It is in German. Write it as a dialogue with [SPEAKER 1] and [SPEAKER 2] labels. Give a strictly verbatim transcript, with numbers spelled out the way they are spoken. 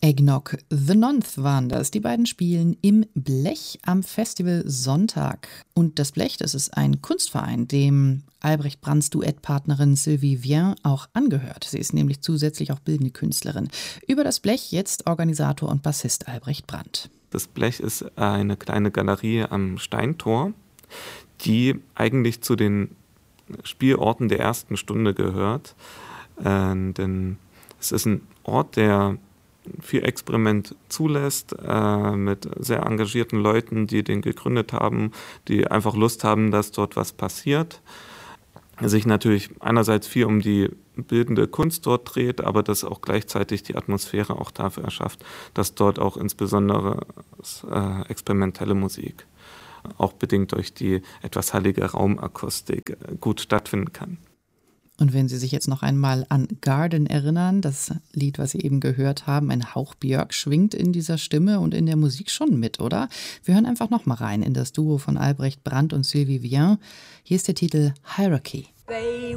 [SPEAKER 1] Eggnog The Nonth waren das. Die beiden spielen im Blech am Festival Sonntag. Und das Blech, das ist ein Kunstverein, dem Albrecht Brandts Duettpartnerin Sylvie Viens auch angehört. Sie ist nämlich zusätzlich auch bildende Künstlerin. Über das Blech jetzt Organisator und Bassist Albrecht Brandt.
[SPEAKER 2] Das Blech ist eine kleine Galerie am Steintor, die eigentlich zu den Spielorten der ersten Stunde gehört. Äh, denn es ist ein Ort, der viel Experiment zulässt, äh, mit sehr engagierten Leuten, die den gegründet haben, die einfach Lust haben, dass dort was passiert. Sich natürlich einerseits viel um die bildende Kunst dort dreht, aber dass auch gleichzeitig die Atmosphäre auch dafür erschafft, dass dort auch insbesondere äh, experimentelle Musik, auch bedingt durch die etwas hallige Raumakustik, äh, gut stattfinden kann.
[SPEAKER 1] Und wenn Sie sich jetzt noch einmal an Garden erinnern, das Lied, was Sie eben gehört haben, ein Hauch Björk schwingt in dieser Stimme und in der Musik schon mit, oder? Wir hören einfach noch mal rein in das Duo von Albrecht Brandt und Sylvie Viens. Hier ist der Titel Hierarchy.
[SPEAKER 3] They